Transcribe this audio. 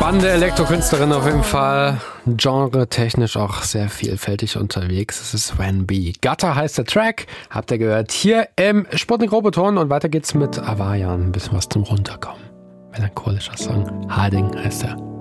Spannende Elektrokünstlerin auf jeden Fall. Genre-technisch auch sehr vielfältig unterwegs. Es ist When Be. Gutter heißt der Track. Habt ihr gehört? Hier im Sputnik Roboton. Und weiter geht's mit Avayan. Ein bisschen was zum Runterkommen. Melancholischer Song. Harding heißt er.